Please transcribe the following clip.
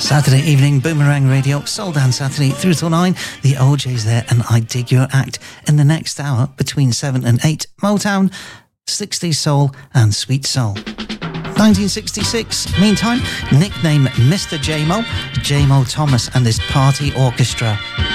Saturday evening, Boomerang Radio, Soul Dance Saturday through till 9. The OJ's there and I Dig Your Act. In the next hour, between 7 and 8, Motown, 60s Soul and Sweet Soul. 1966, meantime, nickname Mr. J-Mo, J-Mo Thomas and his Party Orchestra.